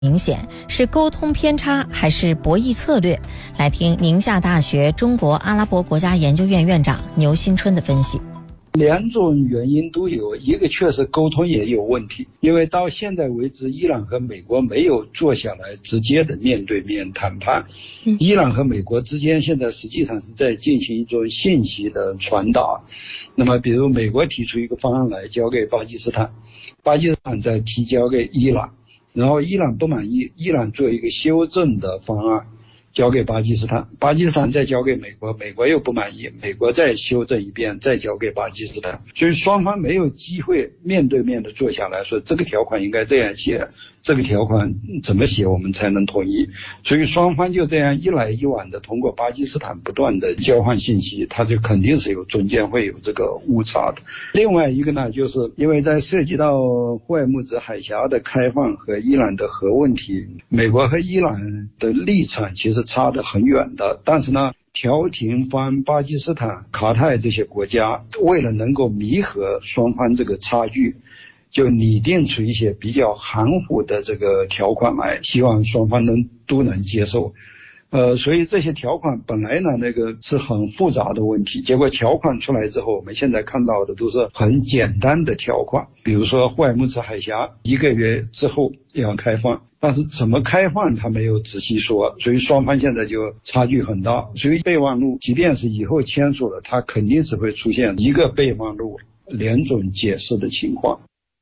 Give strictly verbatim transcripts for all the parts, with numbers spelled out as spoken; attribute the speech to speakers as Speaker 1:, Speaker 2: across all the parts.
Speaker 1: 明显，是沟通偏差还是博弈策略？来听宁夏大学中国阿拉伯国家研究院院长牛新春的分析。
Speaker 2: 两种原因都有，一个确实沟通也有问题，因为到现在为止，伊朗和美国没有坐下来直接的面对面谈判。嗯、伊朗和美国之间现在实际上是在进行一种信息的传达。那么，比如美国提出一个方案来交给巴基斯坦，巴基斯坦再提交给伊朗。然后伊朗不满意，伊朗做一个修正的方案交给巴基斯坦，巴基斯坦再交给美国，美国又不满意，美国再修正一遍再交给巴基斯坦，所以双方没有机会面对面的坐下来说这个条款应该这样写，这个条款怎么写我们才能同意，所以双方就这样一来一往的通过巴基斯坦不断的交换信息，它就肯定是有中间会有这个误差的。另外一个呢，就是因为在涉及到霍尔木兹海峡的开放和伊朗的核问题，美国和伊朗的立场其实差得很远的，但是呢，调停方巴基斯坦、卡塔尔这些国家为了能够弥合双方这个差距，就拟定出一些比较含糊的这个条款来，希望双方能都能接受。呃，所以这些条款本来呢，那个是很复杂的问题，结果条款出来之后，我们现在看到的都是很简单的条款，比如说霍尔木兹海峡一个月之后要开放，但是怎么开放他没有仔细说，所以双方现在就差距很大。所以备忘录即便是以后签署了，它肯定是会出现一个备忘录两种解释的情况。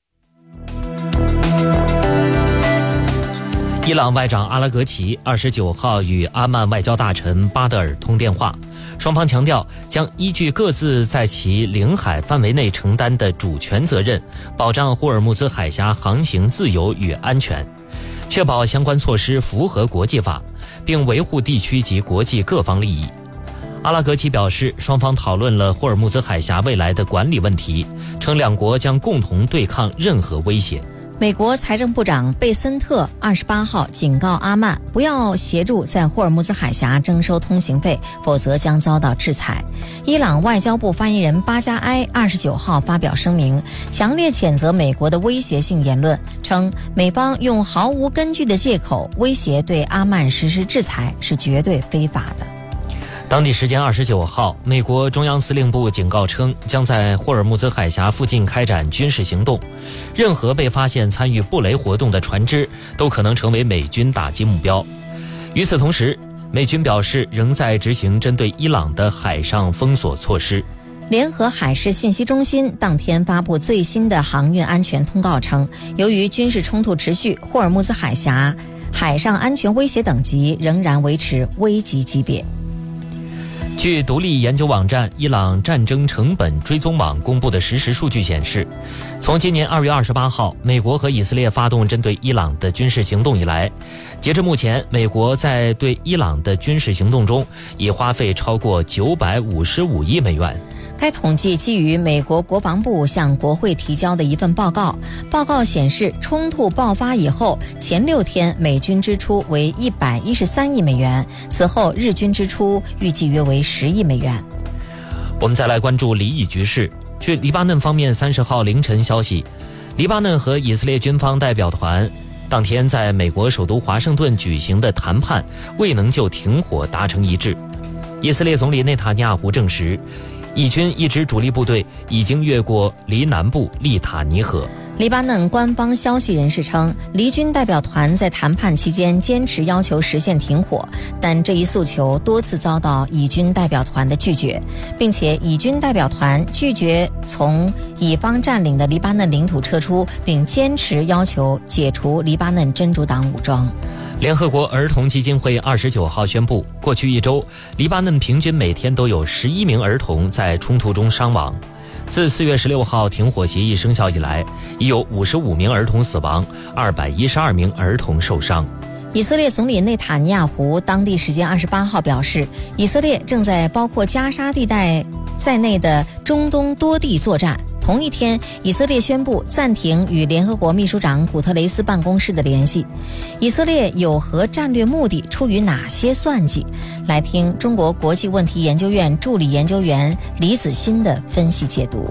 Speaker 3: 伊朗外长阿拉格齐二十九号与阿曼外交大臣巴德尔通电话，双方强调将依据各自在其领海范围内承担的主权责任，保障霍尔木兹海峡航行自由与安全，确保相关措施符合国际法，并维护地区及国际各方利益。阿拉格齐表示，双方讨论了霍尔木兹海峡未来的管理问题，称两国将共同对抗任何威胁。
Speaker 1: 美国财政部长贝森特二十八号警告阿曼不要协助在霍尔木兹海峡征收通行费，否则将遭到制裁。伊朗外交部发言人巴加埃二十九号发表声明，强烈谴责美国的威胁性言论，称美方用毫无根据的借口威胁对阿曼实施制裁是绝对非法的。
Speaker 3: 当地时间二十九号，美国中央司令部警告称，将在霍尔木兹海峡附近开展军事行动，任何被发现参与布雷活动的船只都可能成为美军打击目标。与此同时，美军表示仍在执行针对伊朗的海上封锁措施。
Speaker 1: 联合海事信息中心当天发布最新的航运安全通告称，由于军事冲突持续，霍尔木兹海峡海上安全威胁等级仍然维持危急级别。
Speaker 3: 据独立研究网站伊朗战争成本追踪网公布的实时数据显示，从今年二月二十八号美国和以色列发动针对伊朗的军事行动以来，截至目前，美国在对伊朗的军事行动中已花费超过九百五十五亿美元。
Speaker 1: 该统计基于美国国防部向国会提交的一份报告。报告显示，冲突爆发以后前六天美军支出为一百一十三亿美元，此后日军支出预计约为十亿美元。
Speaker 3: 我们再来关注离异局势。据黎巴嫩方面三十号凌晨消息，黎巴嫩和以色列军方代表团当天在美国首都华盛顿举行的谈判未能就停火达成一致。以色列总理内塔尼亚胡证实，以军一支主力部队已经越过黎南部利塔尼河。
Speaker 1: 黎巴嫩官方消息人士称，黎军代表团在谈判期间坚持要求实现停火，但这一诉求多次遭到以军代表团的拒绝，并且以军代表团拒绝从以方占领的黎巴嫩领土撤出，并坚持要求解除黎巴嫩真主党武装。
Speaker 3: 联合国儿童基金会二十九号宣布，过去一周，黎巴嫩平均每天都有十一名儿童在冲突中伤亡。自四月十六号停火协议生效以来，已有五十五名儿童死亡，二百一十二名儿童受伤。
Speaker 1: 以色列总理内塔尼亚胡当地时间二十八号表示，以色列正在包括加沙地带在内的中东多地作战。同一天，以色列宣布暂停与联合国秘书长古特雷斯办公室的联系。以色列有何战略目的？出于哪些算计？来听中国国际问题研究院助理研究员李子欣的分析解读。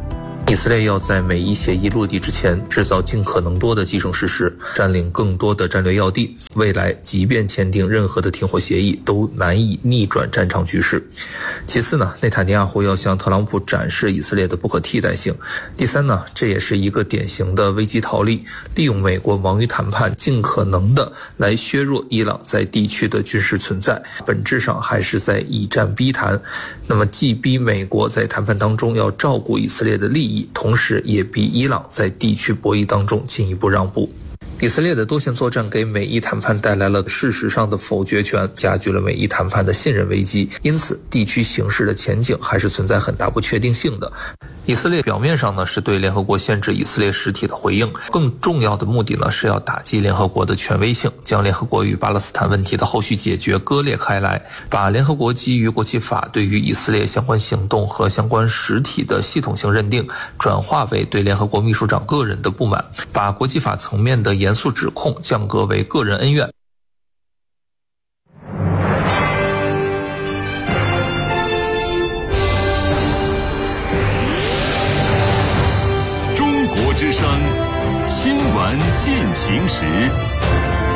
Speaker 4: 以色列要在美伊协议落地之前制造尽可能多的既成事实，占领更多的战略要地，未来即便签订任何的停火协议都难以逆转战场局势。其次呢，内塔尼亚胡要向特朗普展示以色列的不可替代性。第三呢，这也是一个典型的危机逃离，利用美国忙于谈判，尽可能的来削弱伊朗在地区的军事存在，本质上还是在以战逼谈。那么既逼美国在谈判当中要照顾以色列的利益，同时也逼伊朗在地区博弈当中进一步让步。以色列的多线作战给美伊谈判带来了事实上的否决权，加剧了美伊谈判的信任危机，因此地区形势的前景还是存在很大不确定性的。以色列表面上呢是对联合国限制以色列实体的回应，更重要的目的呢是要打击联合国的权威性，将联合国与巴勒斯坦问题的后续解决割裂开来，把联合国基于国际法对于以色列相关行动和相关实体的系统性认定转化为对联合国秘书长个人的不满，把国际法层面的严肃指控降格为个人恩怨。
Speaker 5: 中国之声，新闻进行时。